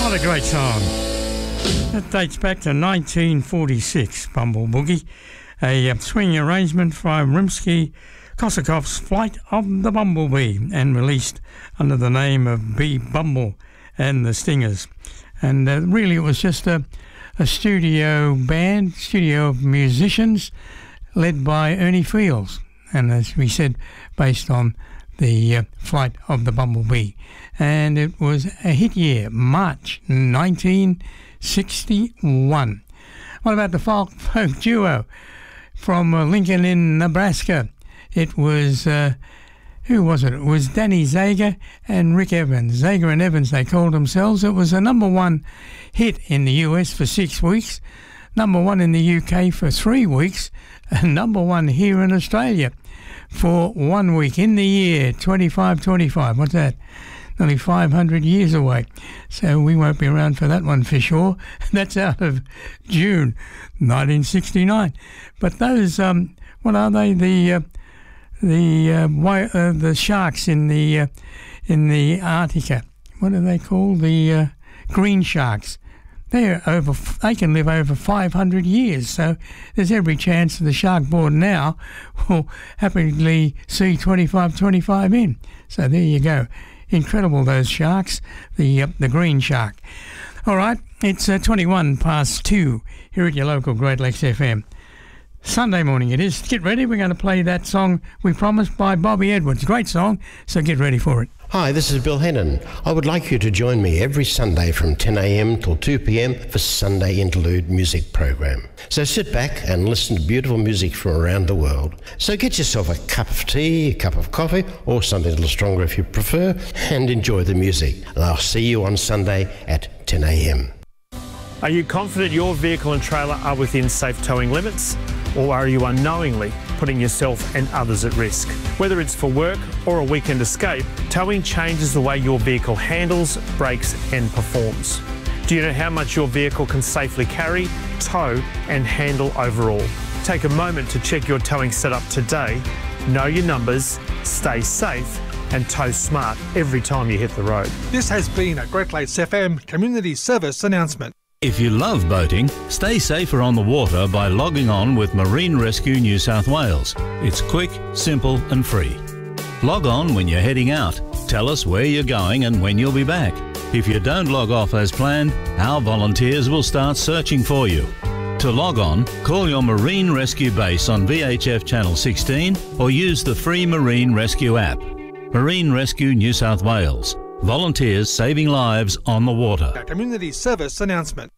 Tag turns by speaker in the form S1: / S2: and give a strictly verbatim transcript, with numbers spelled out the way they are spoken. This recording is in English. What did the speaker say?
S1: What a great song. That dates back to nineteen forty-six, Bumble Boogie, a uh, swing arrangement from Rimsky-Korsakov's Flight of the Bumblebee, and released under the name of B. Bumble and the Stingers. And uh, really it was just a, a studio band, studio of musicians, led by Ernie Fields, and as we said, based on the uh, Flight of the Bumblebee. And it was a hit year, March nineteen sixty-one. What about the folk folk duo from uh, Lincoln in Nebraska? It was, uh, who was it? It was Danny Zager and Rick Evans. Zager and Evans, they called themselves. It was a number one hit in the U S for six weeks, number one in the U K for three weeks, and number one here in Australia for one week in the year twenty-five twenty-five. What's that? Nearly five hundred years away. So we won't be around for that one for sure. That's out of June nineteen sixty-nine. But those, um, what are they? The uh, the uh, wi- uh, the sharks in the uh, in the Antarctica. What are they called? The uh, green sharks. They're over. They can live over five hundred years. So there's every chance the shark board now will happily see twenty-five twenty-five in. So there you go. Incredible, those sharks, the uh, the green shark. All right, it's uh, twenty-one past two here at your local Great Lakes F M. Sunday morning it is. Get ready, we're going to play that song we promised by Bobby Edwards. Great song, so get ready for it.
S2: Hi, this is Bill Hennon. I would like you to join me every Sunday from ten a.m. till two p.m. for Sunday Interlude music program. So sit back and listen to beautiful music from around the world. So get yourself a cup of tea, a cup of coffee, or something a little stronger if you prefer, and enjoy the music. And I'll see you on Sunday at ten a.m.
S3: Are you confident your vehicle and trailer are within safe towing limits? Or are you unknowingly putting yourself and others at risk? Whether it's for work or a weekend escape, towing changes the way your vehicle handles, brakes and performs. Do you know how much your vehicle can safely carry, tow and handle overall? Take a moment to check your towing setup today, know your numbers, stay safe and tow smart every time you hit the road.
S4: This has been a Great Lakes F M Community Service announcement.
S5: If you love boating, stay safer on the water by logging on with Marine Rescue New South Wales. It's quick, simple and free. Log on when you're heading out. Tell us where you're going and when you'll be back. If you don't log off as planned, our volunteers will start searching for you. To log on, call your Marine Rescue base on V H F Channel sixteen or use the free Marine Rescue app. Marine Rescue New South Wales. Volunteers saving lives on the water.
S4: A community service announcement.